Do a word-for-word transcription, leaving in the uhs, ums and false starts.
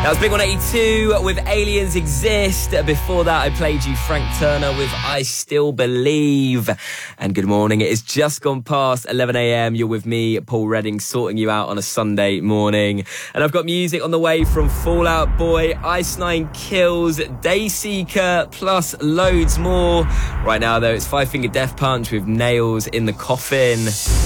That was Blink one eighty-two with Aliens Exist. Before that, I played you Frank Turner with I Still Believe. And good morning. It is just gone past eleven a.m. You're with me, Paul Redding, sorting you out on a Sunday morning. And I've got music on the way from Fall Out Boy, Ice Nine Kills, Dayseeker, plus loads more. Right now, though, it's Five Finger Death Punch with Nails in the Coffin.